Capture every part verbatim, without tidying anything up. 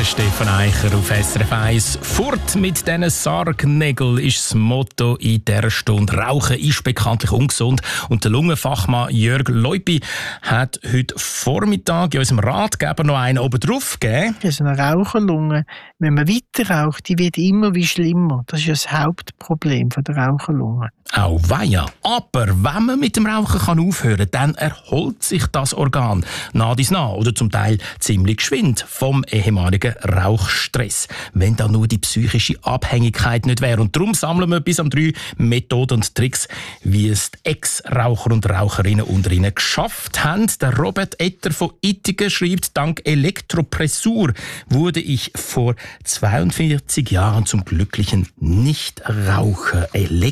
Der Stefan Eicher auf S R F eins. Fort mit diesen Sargnägeln ist das Motto in dieser Stunde. Rauchen ist bekanntlich ungesund. Und der Lungenfachmann Jörg Leupi hat heute Vormittag in unserem Ratgeber noch einen oben drauf gegeben. Also eine Raucherlunge, wenn man weiter raucht, die wird immer wie schlimmer. Das ist ja das Hauptproblem von der Raucherlunge. Auweia. Aber wenn man mit dem Rauchen kann aufhören kann, dann erholt sich das Organ nach dies nach oder zum Teil ziemlich geschwind vom ehemaligen Rauchstress. Wenn da nur die psychische Abhängigkeit nicht wäre. Und darum sammeln wir bis am drei Methoden und Tricks, wie es die Ex-Raucher und Raucherinnen unter ihnen geschafft haben. Der Robert Etter von Ittigen schreibt, dank Elektropressur wurde ich vor zweiundvierzig Jahren zum glücklichen Nichtraucher.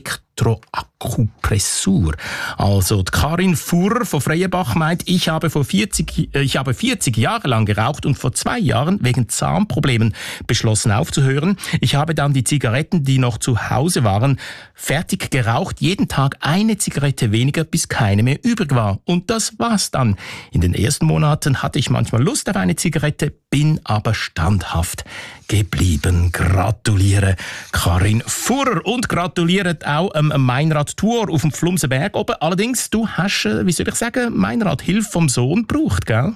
Elektroakupressur. Also die Karin Fuhrer von Freienbach meint, ich habe, vor vierzig, ich habe vierzig Jahre lang geraucht und vor zwei Jahren wegen Zahnproblemen beschlossen aufzuhören. Ich habe dann die Zigaretten, die noch zu Hause waren, fertig geraucht. Jeden Tag eine Zigarette weniger, bis keine mehr übrig war. Und das war's dann. In den ersten Monaten hatte ich manchmal Lust auf eine Zigarette, bin aber standhaft geblieben. Gratuliere Karin Fuhrer und gratuliert auch ähm, Meinrad Tour auf dem Flumsenberg oben. Allerdings, du hast, äh, wie soll ich sagen, Meinrad Hilfe vom Sohn gebraucht, gell?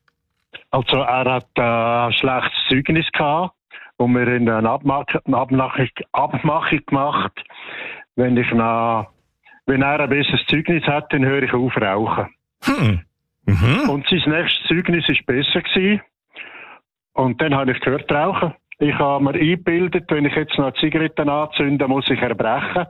Also er hat äh, ein schlechtes Zeugnis gehabt, wo wir in eine Abmachung, Abmachung, Abmachung gemacht. Wenn ich nach, wenn er ein besseres Zeugnis hat, dann höre ich auf rauchen. Hm. Mhm. Und sein nächstes Zeugnis war besser gewesen. Und dann habe ich gehört rauchen. Ich habe mir eingebildet, wenn ich jetzt noch Zigaretten anzünde, muss ich erbrechen.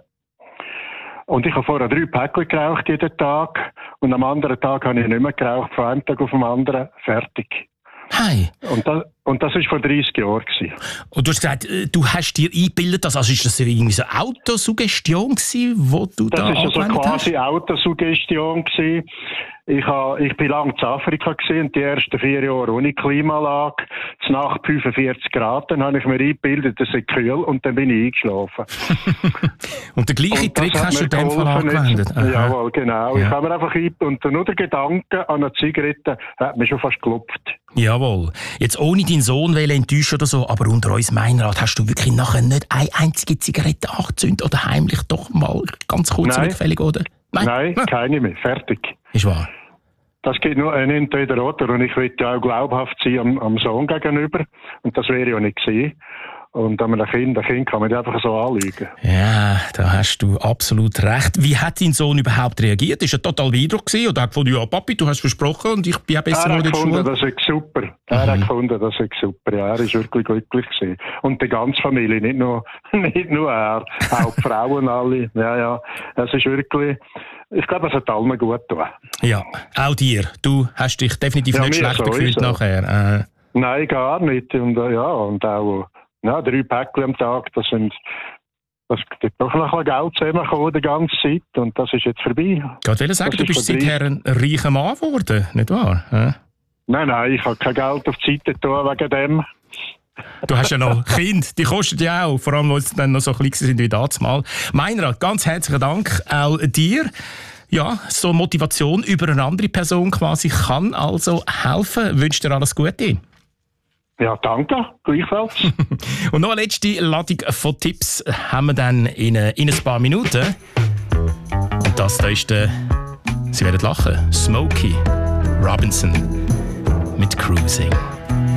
Und ich habe vorher drei Päckchen geraucht jeden Tag. Und am anderen Tag habe ich nicht mehr geraucht, von einem Tag auf den anderen. Fertig. Hey. Und das, und das war vor dreißig Jahren. Und du hast gesagt, du hast dir eingebildet, also ist das irgendwie so eine Autosuggestion gewesen, wo du das da angewendet hast? Das war quasi Autosuggestion gewesen. Ich, ha, ich bin lange in Afrika gewesen, die ersten vier Jahre ohne Klimaanlage. Zur Nacht fünfundvierzig Grad, dann habe ich mir eingebildet, es ist kühl und dann bin ich eingeschlafen. Und der gleiche und Trick hast du in dem Fall angewendet? Jawohl, genau. Ja. Ich habe mir einfach eingebildet und nur der Gedanke an eine Zigarette hat mich schon fast geklopft. Jawohl. Jetzt ohne deinen Sohn enttäuschen oder so, aber unter uns Meinrad, hast du wirklich nachher nicht eine einzige Zigarette angezündet oder heimlich doch mal ganz kurz rückfällig, oder? Nein, Nein ja. keine mehr. Fertig. Ist wahr. Das geht nur ein entweder oder. Und ich will ja auch glaubhaft sein am, am Sohn gegenüber. Und das wäre ja nicht gewesen. Und an einem Kind, ein Kind kann man einfach so anlügen. Ja, da hast du absolut recht. Wie hat dein Sohn überhaupt reagiert? Ist er total beeindruckt gewesen? Oder hat er gefunden, ja, Papi, du hast versprochen und ich bin auch besser in der Schule? Er hat gefunden, das ist super. Er mhm. hat gefunden, das ist super. Ja, er ist wirklich glücklich gewesen. Und die ganze Familie, nicht nur, nicht nur er, auch die Frauen alle. Ja, ja. Es ist wirklich, ich glaube, es hat allen gut getan. Ja, auch dir. Du hast dich definitiv ja, nicht schlecht gefühlt nachher. Äh. Nein, gar nicht. Und, ja, und auch, ja, drei Päckchen am Tag, das sind, das gibt doch noch ein Geld zusammengekommen die ganze Zeit und das ist jetzt vorbei. Ich wollte sagen, du bist seither ein reicher Mann geworden, nicht wahr? Ja? Nein, nein, ich habe kein Geld auf die Seite getan wegen dem. Du hast ja noch Kinder, die kosten ja auch, vor allem, weil sie dann noch so klein sind wie damals. Meinrad, ganz herzlichen Dank auch dir. Ja, so Motivation über eine andere Person quasi kann also helfen. Ich wünsche dir alles Gute. Ja, danke, gleichfalls. Und noch eine letzte Ladung von Tipps haben wir dann in, in ein paar Minuten. Und das da ist der, Sie werden lachen, Smokey Robinson mit Cruising.